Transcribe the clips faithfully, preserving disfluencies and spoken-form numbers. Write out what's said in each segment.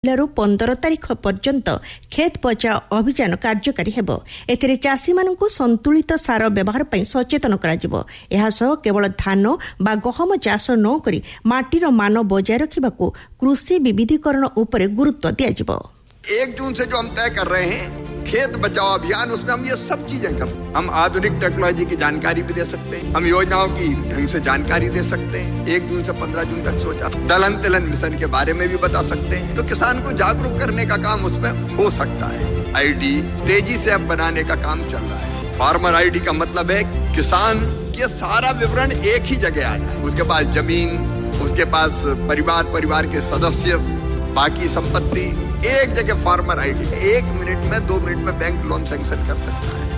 जिल्लाରୁ पंद्रह तारिख पर्यंत खेत बचाओ अभियान कार्यकारी हेबो। एथिरे चाषी मानकु संतुलित सार व्यवहार पई सचेतन कराजिबो। एहा सह केवल धान बा गहम चाष न करी माटीर मान बजाय रखिबाकू कृषि विविधीकरण उपरे गुरुत्व दियाजिबो। एक जून से जो हम तय कर रहे हैं खेत बचाओ अभियान, उसमें हम ये सब चीजें कर सकते हैं। हम आधुनिक टेक्नोलॉजी की जानकारी भी दे सकते हैं, हम योजनाओं की ढंग से जानकारी दे सकते हैं। एक जून से पंद्रह जून तक सोचा दलहन तिलहन मिशन के बारे में भी बता सकते हैं, तो किसान को जागरूक करने का काम उसमें हो सकता है। आईडी तेजी से अब बनाने का काम चल रहा है। फार्मर आईडी का मतलब है किसान के सारा विवरण एक ही जगह आ जाए, उसके पास जमीन, उसके पास परिवार परिवार के सदस्य, बाकी संपत्ति एक जगह फार्मर आईडी, एक मिनट में दो मिनट में बैंक लोन सैंक्शन कर सकता है।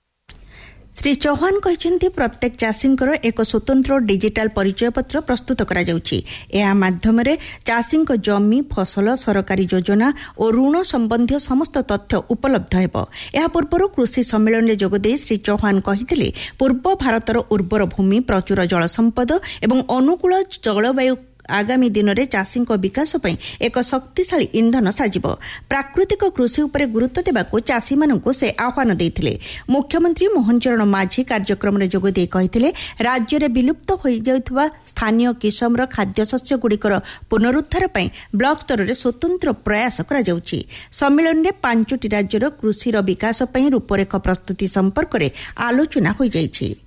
श्री चौहान कहते प्रत्येक चाषी एक स्वतंत्र डिजिटाल परिचय पत्र प्रस्तुत करा जाउछि। एहा माध्यमरे चाषी जमी, फसल, सरकारी योजना और ऋण संबंधी समस्त तथ्य उपलब्ध हेबो। एहा पूर्व कृषि सम्मेलन में जोगदे श्री चौहान कहिथिले पूर्व भारतर उर्वर भूमि, प्रचुर जल संपद एवं अनुकूल जलवायु आगामी दिन में चाषी विकास पई एक शक्तिशाली इंधन साजिब। प्राकृतिक कृषि उपरे गुरुत्व देबाकू चाषी मानकू से आह्वान देथिले। मुख्यमंत्री मोहन चरण माझी कार्यक्रम में जोगदे कहिथिले राज्य में विलुप्त हो जाइथबा स्थानीय किसमर खाद्यशस्य गुड़िकर पुनरुद्धार पई ब्लॉक स्तर में स्वतंत्र प्रयास करा जाउछि। सम्मेलन में पांचटी राज्यर कृषिर विकास पई रूपरेख प्रस्तुति संपर्क में आलोचना हो जाइछि।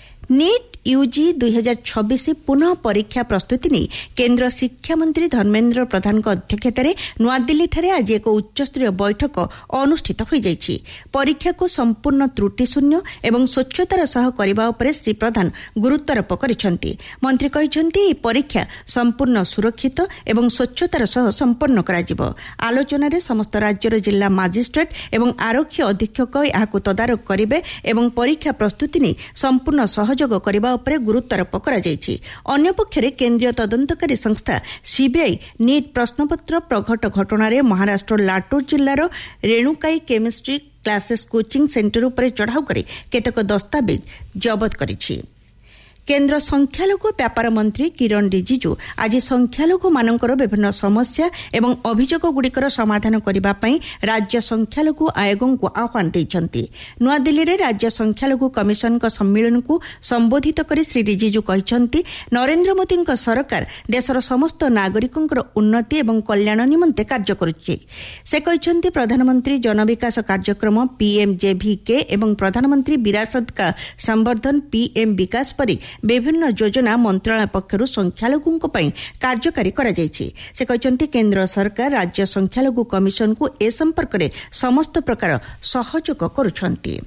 नीट यूजी दुई हजार छब्बीस पुनः परीक्षा प्रस्तुति नहीं केन्द्र शिक्षा मंत्री धर्मेन्द्र प्रधान अध्यक्षतार नूआदिल्ली आज एक उच्चस्तरीय बैठक अनुष्ठित हो जाइछि। परीक्षा को संपूर्ण त्रुटि शून्य एवं स्वच्छतार सह करबा उपरे श्री प्रधान गुरुत्वारोप करिसेंति। मंत्री कहिसेंति परीक्षा संपूर्ण सुरक्षित एवं स्वच्छतार सह संपन्न कराजिबो। आलोचना रे समस्त राज्यर जिला मजिस्ट्रेट एवं आरक्षी अधीक्षक याकू तदारक करिवे एवं परीक्षा प्रस्तुति नहीं संपूर्ण सहयोग करबा उपरे गुरुत्वारोप करा जायछि। अन्य पक्षरे केंद्रीय तदंतकारी संस्था सीबीआई नीट प्रश्नपत्र प्रघट घटना रे Maharashtra Latur जिल्लार Renukai chemistry classes coaching centre उपरे चढ़ाऊ करे केतक दस्तावेज जबत करिछि। केन्द्र संख्यालघु व्यापार मंत्री किरण रिजिजू आज संख्यालघु मानकर विभिन्न समस्या एवं अभियोग गुड़िकर समाधान करबा पई राज्य संख्यालघु आयोगों को आह्वान देइछंती। नूआदिल्ली रे राज्य संख्यालघु कमिशन का सम्मेलन को संबोधित करी श्री रिजिजू कहिसंती नरेंद्र मोदी सरकार देशर समस्त नागरिकों उन्नति एवं कल्याण निमंते कार्य करुछि। से कहिसंती प्रधानमंत्री जन विकास कार्यक्रम पीएमजेवीके एवं प्रधानमंत्री विरासत का संवर्धन पीएम विकास परी विभिन्न योजना मंत्रालय पक्षरु संख्यालघुओं पई कार्यकारी करा जायछि। से कहचंती केंद्र सरकार राज्य संख्यालघु कमिशन को ए संपर्क में समस्त प्रकार सहयोग करुछंती।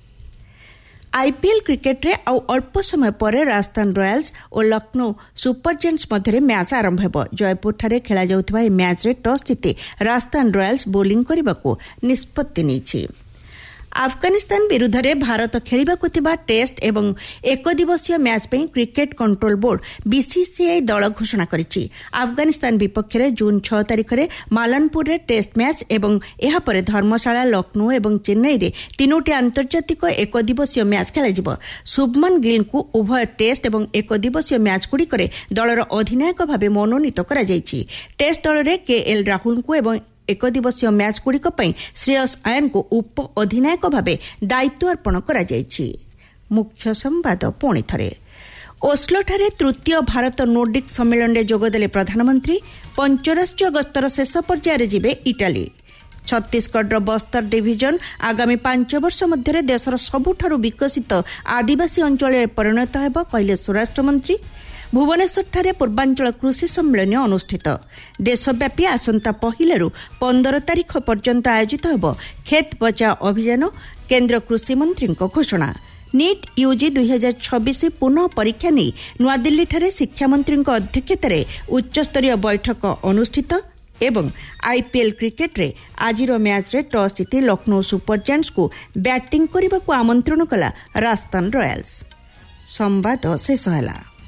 आईपीएल क्रिकेट रे आउ अल्प समय पर राजस्थान रॉयल्स और लखनऊ सुपर जायंट्स मध्य मैच आरंभ हेबो। जयपुर ठारे खेला जाउथबा ए मैच रे टॉस जीते राजस्थान रॉयल्स बोलिंग करबाकू निष्पत्ति नेछि। अफगानिस्तान विरुद्ध रे भारत खेलिबाकू थिबा टेस्ट एवं एक दिवसीय मैच पे क्रिकेट कंट्रोल बोर्ड बीसीसीआई दल घोषणा करिछि। अफगानिस्तान विपक्ष रे जून छह तारिख रे मालानपुर रे टेस्ट मैच एवं एहा परे धर्मशाला, लखनऊ एवं चेन्नई रे तीनोटी आंतर्जातिक एक दिवसीय मैच खेला जिवो। शुभमन गिल को उभय टेस्ट एवं एक दिवसीय मैच गुडी करे दलर अधिनायक भाबे मनोनीत करा जायछि। टेस्ट दल रे केएल राहुल को एवं एक दिवसीय मैच गुड़िक श्रेयस आयन को उप अधिनायक भावे दायित्व अर्पण करा जायछि। मुख्य संवाद पुणी थरे ओस्लोठारे तृतीय भारत नोर्डिक सम्मेलन में जोगदेले प्रधानमंत्री। पंचराष्ट्रीय गस्तर शेष पर्यायर जिबे इटाली। छत्तीसगढ़ बस्तर डिविजन आगामी पांच वर्ष मध्य देशर सबुठारु विकसित आदिवासी अंचल परिणत हेब कहले स्वराष्ट्र मंत्री। भुवनेश्वर ठारे पूर्वांचल कृषि सम्मेलन अनुष्ठित। देशव्यापी आसंता पहिलू पंद्रह तारिख पर्यंत आयोजित हेब खेत बचाओ अभियान, केन्द्र कृषि मंत्री घोषणा। नीट यूजी दुई हजार छब्बीस पुनः परीक्षा नहीं नूआदिल्ली ठारे शिक्षा मंत्री अध्यक्षतार उच्चस्तरीय बैठक अनुष्ठित एवं आईपीएल क्रिकेट रे आजिर मैच रे टॉस जीति लखनऊ सुपर जायंट्स को बैटिंग करने को आमंत्रण कला राजस्थान रॉयल्स। संवाद शेष होला।